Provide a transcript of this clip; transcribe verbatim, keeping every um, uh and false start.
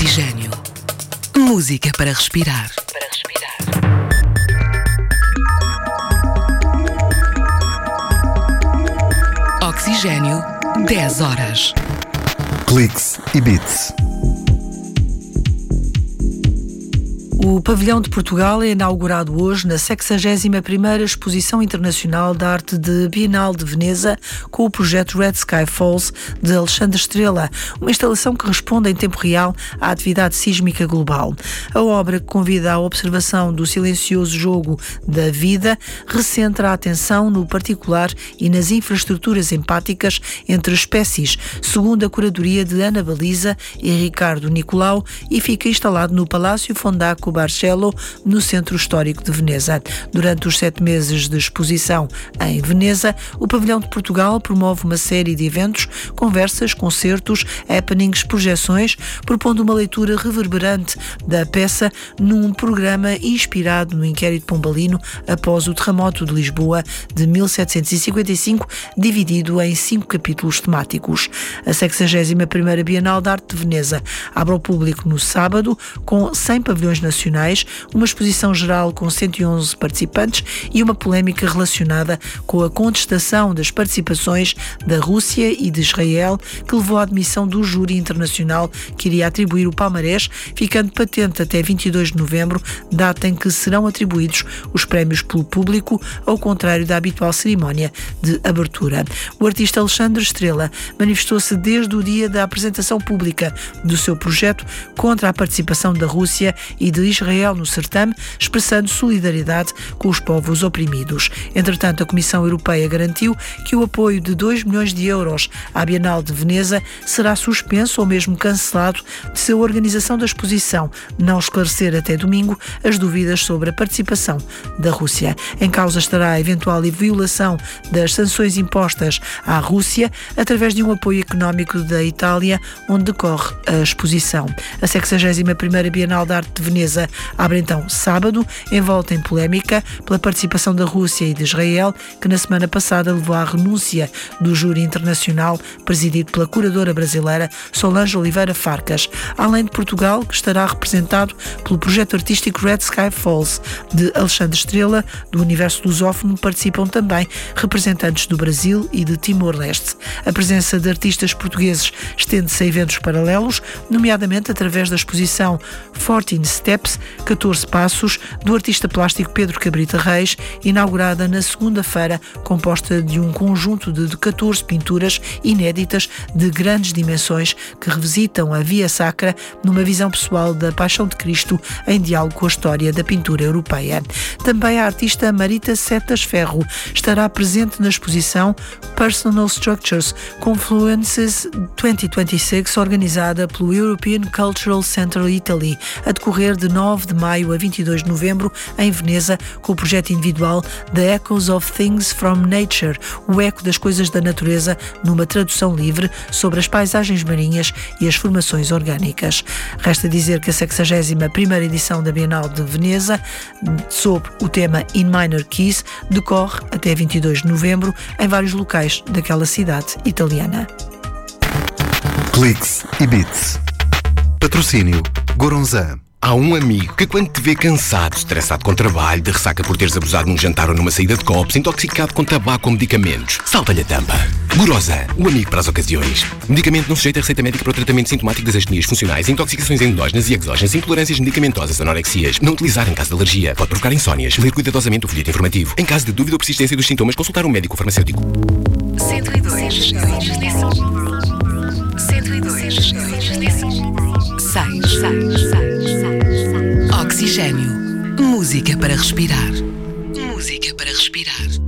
Oxigênio. Música para respirar. Para respirar. Oxigênio, dez horas. Cliques e Beats. O Pavilhão de Portugal é inaugurado hoje na sexagésima primeira Exposição Internacional de Arte de Bienal de Veneza, com o projeto Red Sky Falls de Alexandre Estrela, uma instalação que responde em tempo real à atividade sísmica global. A obra, que convida à observação do silencioso jogo da vida, recentra a atenção no particular e nas infraestruturas empáticas entre espécies, segundo a curadoria de Ana Baliza e Ricardo Nicolau, e fica instalado no Palácio Fondaco Barcelo, no Centro Histórico de Veneza. Durante os sete meses de exposição em Veneza, o Pavilhão de Portugal promove uma série de eventos, conversas, concertos, happenings, projeções, propondo uma leitura reverberante da peça num programa inspirado no inquérito pombalino após o terremoto de Lisboa de mil setecentos e cinquenta e cinco, dividido em cinco capítulos temáticos. A sexagésima primeira Bienal de Arte de Veneza abre ao público no sábado, com cem pavilhões nacionais, uma exposição geral com cento e onze participantes e uma polémica relacionada com a contestação das participações da Rússia e de Israel, que levou à admissão do júri internacional que iria atribuir o palmarés, ficando patente até vinte e dois de novembro, data em que serão atribuídos os prémios pelo público, ao contrário da habitual cerimónia de abertura. O artista Alexandre Estrela manifestou-se desde o dia da apresentação pública do seu projeto contra a participação da Rússia e de Israel no certame, expressando solidariedade com os povos oprimidos. Entretanto, a Comissão Europeia garantiu que o apoio de dois milhões de euros à Bienal de Veneza será suspenso ou mesmo cancelado se a organização da exposição não esclarecer até domingo as dúvidas sobre a participação da Rússia. Em causa estará a eventual violação das sanções impostas à Rússia através de um apoio económico da Itália, onde decorre a exposição. A sexagésima primeira Bienal de Arte de Veneza abre então sábado, envolta em polémica pela participação da Rússia e de Israel, que na semana passada levou à renúncia do júri internacional presidido pela curadora brasileira Solange Oliveira Farcas, além de Portugal, que estará representado pelo projeto artístico Red Sky Falls de Alexandre Estrela. Do universo lusófono participam também representantes do Brasil e de Timor-Leste. A presença de artistas portugueses estende-se a eventos paralelos, nomeadamente através da exposição quatorze Steps, catorze Passos, do artista plástico Pedro Cabrita Reis, inaugurada na segunda-feira, composta de um conjunto de catorze pinturas inéditas de grandes dimensões que revisitam a Via Sacra numa visão pessoal da Paixão de Cristo, em diálogo com a história da pintura europeia. Também a artista Marita Setas Ferro estará presente na exposição Personal Structures Confluences dois mil e vinte e seis, organizada pelo European Cultural Center Italy, a decorrer de nove de maio a vinte e dois de novembro em Veneza, com o projeto individual The Echoes of Things from Nature, o eco das coisas da natureza, numa tradução livre sobre as paisagens marinhas e as formações orgânicas. Resta dizer que a sexagésima primeira edição da Bienal de Veneza, sob o tema In Minor Keys, decorre até vinte e dois de novembro em vários locais daquela cidade italiana. Cliques e Beats. Patrocínio Goronzan. Há um amigo que, quando te vê cansado, estressado com trabalho, de ressaca por teres abusado num jantar ou numa saída de copos, intoxicado com tabaco ou medicamentos, salta-lhe a tampa. Goronzan, o amigo para as ocasiões. Medicamento não sujeito a receita médica para o tratamento sintomático das astenias funcionais, intoxicações endógenas e exógenas, intolerâncias medicamentosas, anorexias. Não utilizar em caso de alergia. Pode provocar insónias. Ler cuidadosamente o folheto informativo. Em caso de dúvida ou persistência dos sintomas, consultar um médico farmacêutico. cento e dois. cento e dois. Sai, sai, sai. Oxigênio. Música para respirar. Música para respirar.